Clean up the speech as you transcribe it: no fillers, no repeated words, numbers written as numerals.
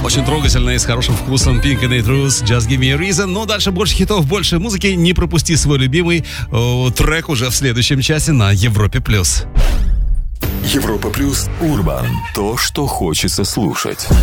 Очень трогательно и с хорошим вкусом Pink and Truth, Just Give Me a Reason. Но дальше больше хитов, больше музыки. Не пропусти свой любимый трек уже в следующем часе на Европе+. Европа Плюс Урбан. То, что хочется слушать.